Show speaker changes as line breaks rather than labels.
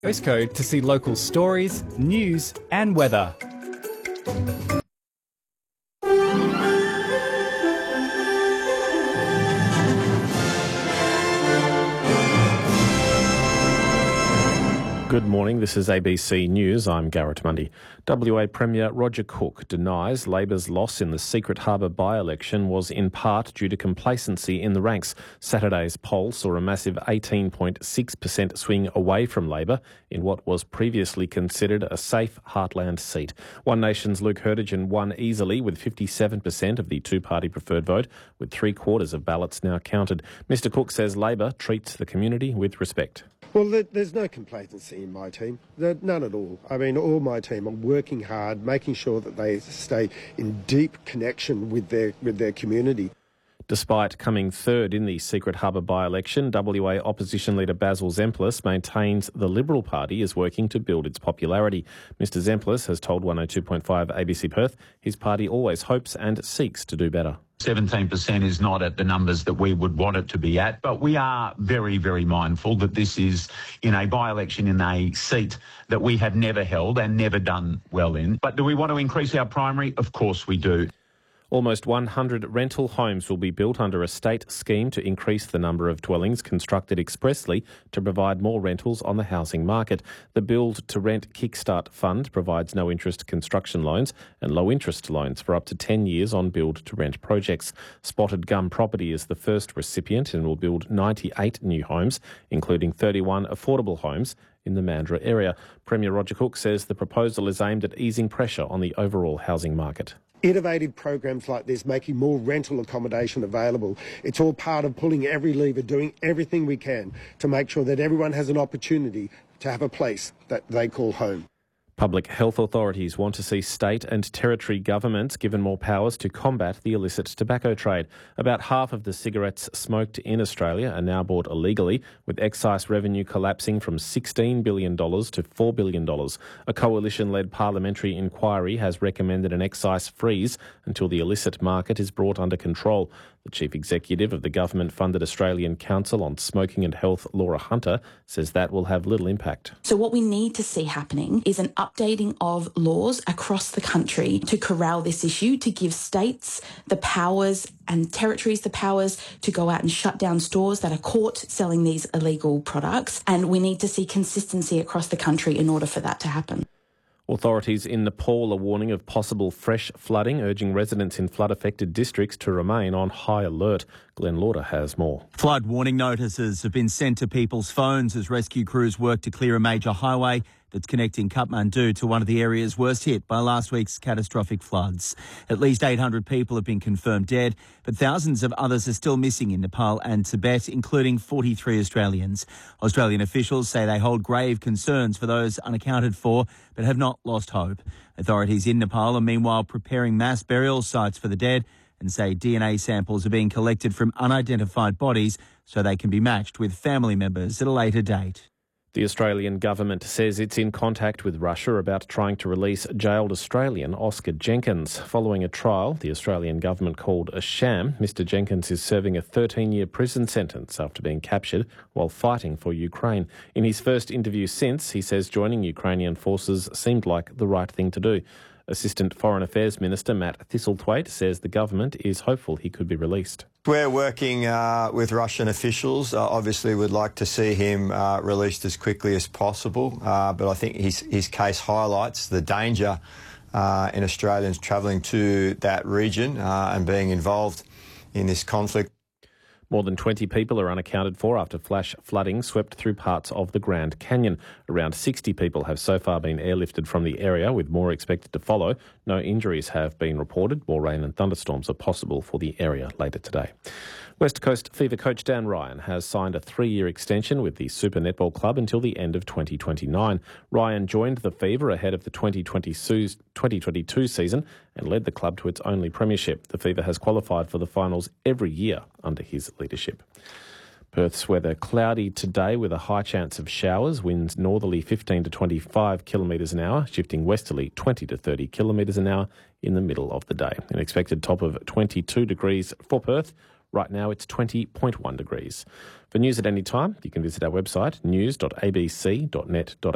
Postcode to see local stories, news and weather.
Good morning, this is ABC News. I'm Garrett Mundy. WA Premier Roger Cook denies Labor's loss in the Secret Harbour by-election was in part due to complacency in the ranks. Saturday's poll saw a massive 18.6% swing away from Labor in what was previously considered a safe heartland seat. One Nation's Luke Hurtigan won easily with 57% of the two-party preferred vote, with three-quarters of ballots now counted. Mr Cook says Labor treats the community with respect.
Well, there's no complacency in my team, none at all. I mean, all my team are working hard, making sure that they stay in deep connection with their community.
Despite coming third in the Secret Harbour by-election, WA opposition leader Basil Zemplis maintains the Liberal Party is working to build its popularity. Mr Zemplis has told 102.5 ABC Perth his party always hopes and seeks to do better.
17% is not at the numbers that we would want it to be at, but we are very, very mindful that this is in a by-election in a seat that we have never held and never done well in. But do we want to increase our primary? Of course we do.
Almost 100 rental homes will be built under a state scheme to increase the number of dwellings constructed expressly to provide more rentals on the housing market. The Build to Rent Kickstart Fund provides no-interest construction loans and low-interest loans for up to 10 years on build-to-rent projects. Spotted Gum Property is the first recipient and will build 98 new homes, including 31 affordable homes in the Mandurah area. Premier Roger Cook says the proposal is aimed at easing pressure on the overall housing market.
Innovative programs like this, making more rental accommodation available, it's all part of pulling every lever, doing everything we can to make sure that everyone has an opportunity to have a place that they call home.
Public health authorities want to see state and territory governments given more powers to combat the illicit tobacco trade. About half of the cigarettes smoked in Australia are now bought illegally, with excise revenue collapsing from $16 billion to $4 billion. A coalition-led parliamentary inquiry has recommended an excise freeze until the illicit market is brought under control. The Chief Executive of the government-funded Australian Council on Smoking and Health, Laura Hunter, says that will have little impact.
So what we need to see happening is an updating of laws across the country to corral this issue, to give states the powers and territories the powers to go out and shut down stores that are caught selling these illegal products. And we need to see consistency across the country in order for that to happen.
Authorities in Nepal are warning of possible fresh flooding, urging residents in flood-affected districts to remain on high alert. Glenn Lauder has more.
Flood warning notices have been sent to people's phones as rescue crews work to clear a major highway that's connecting Kathmandu to one of the areas worst hit by last week's catastrophic floods. At least 800 people have been confirmed dead, but thousands of others are still missing in Nepal and Tibet, including 43 Australians. Australian officials say they hold grave concerns for those unaccounted for, but have not lost hope. Authorities in Nepal are meanwhile preparing mass burial sites for the dead and say DNA samples are being collected from unidentified bodies so they can be matched with family members at a later date.
The Australian government says it's in contact with Russia about trying to release jailed Australian Oscar Jenkins. Following a trial the Australian government called a sham, Mr Jenkins is serving a 13-year prison sentence after being captured while fighting for Ukraine. In his first interview since, he says joining Ukrainian forces seemed like the right thing to do. Assistant Foreign Affairs Minister Matt Thistlethwaite says the government is hopeful he could be released.
We're working with Russian officials. Obviously, we'd like to see him released as quickly as possible, but I think his case highlights the danger in Australians travelling to that region and being involved in this conflict.
More than 20 people are unaccounted for after flash flooding swept through parts of the Grand Canyon. Around 60 people have so far been airlifted from the area, with more expected to follow. No injuries have been reported. More rain and thunderstorms are possible for the area later today. West Coast Fever coach Dan Ryan has signed a 3-year extension with the Super Netball Club until the end of 2029. Ryan joined the Fever ahead of the 2022 season and led the club to its only premiership. The Fever has qualified for the finals every year under his leadership. Perth's weather cloudy today with a high chance of showers, winds northerly 15 to 25 kilometres an hour, shifting westerly 20 to 30 kilometres an hour in the middle of the day. An expected top of 22 degrees for Perth. Right now it's 20.1 degrees. For news at any time, you can visit our website news.abc.net.au.